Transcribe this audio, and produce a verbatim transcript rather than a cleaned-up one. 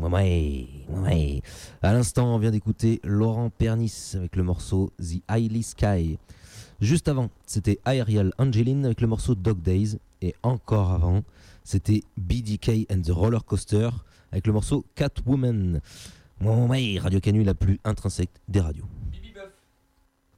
Ouais, ouais. À l'instant, on vient d'écouter Laurent Pernis avec le morceau The Highly Sky. Juste avant, c'était Ariel Angeline avec le morceau Dog Days. Et encore avant, c'était B D K and the Roller Coaster avec le morceau Catwoman. Ouais, Radio Canu, la plus intrinsèque des radios.